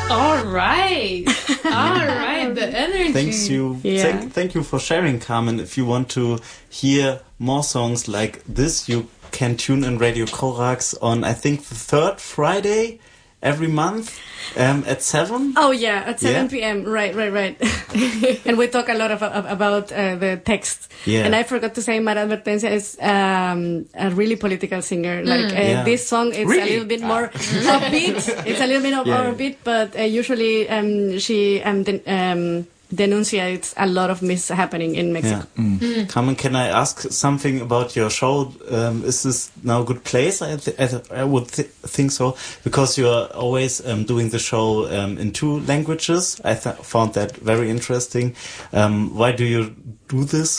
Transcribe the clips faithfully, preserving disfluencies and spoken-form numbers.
All right. All right. The energy. Thanks you. Yeah. Thank, thank you for sharing, Carmen. If you want to hear more songs like this, you can tune in Radio Corax on, I think, the third Friday every month um, at seven. Oh yeah, at seven Yeah. p.m. Right, right, right. And we talk a lot of, of, about uh, the text. Yeah. And I forgot to say, Mara Advertencia is um, a really political singer. Like uh, Yeah. this song, it's Really? a little bit more upbeat. It's a little bit of Yeah. upbeat, but uh, usually um, she um, den- um, denunciates a lot of mishappening in Mexico. Yeah. Carmen, can I ask something about your show? Um, is this now a good place? I, th- I, th- I would th- think so, because you are always um, doing the show um, in two languages. I th- found that very interesting. Um, why do you do this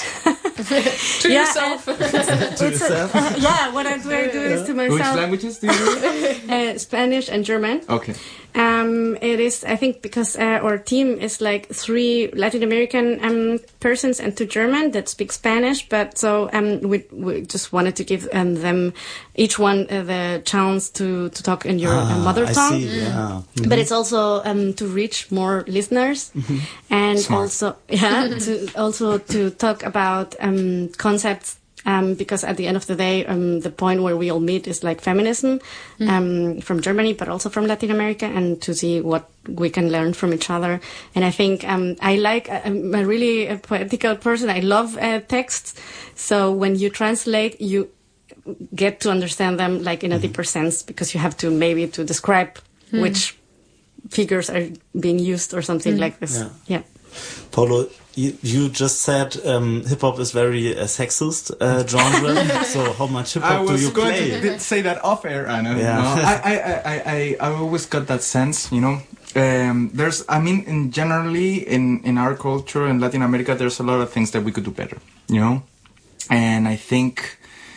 To Yeah, yourself. to yourself? Yeah, what I do, I do is to Which myself. languages do you do? Uh, Spanish and German. Okay. Um, it is, I think, because uh, our team is like three Latin American um, persons and two German that speak Spanish. But so um, we we just wanted to give um, them each one uh, the chance to, to talk in your uh, Ah, mother I tongue. see, yeah. But it's also um, to reach more listeners, and Smart. also yeah, to also to talk about um, concepts. Um, because at the end of the day, um, the point where we all meet is like feminism um, from Germany, but also from Latin America, and to see what we can learn from each other. And I think um, I like, I'm a really a poetical person. I love uh, texts. So when you translate, you get to understand them like in a deeper sense, because you have to maybe to describe which figures are being used or something like this. Yeah. Yeah. Paulo, you, you just said um, hip hop is very uh, sexist uh, genre. So how much hip I hop do was you going play? to say that off air, Anna. Yeah. No, I, I, I, I, I always got that sense, you know. Um, there's, I mean, in generally in, in our culture in Latin America, there's a lot of things that we could do better, you know. And I think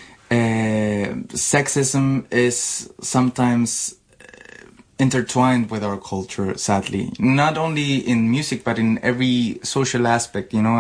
uh, sexism is sometimes intertwined with our culture, sadly. Not only in music, but in every social aspect, you know.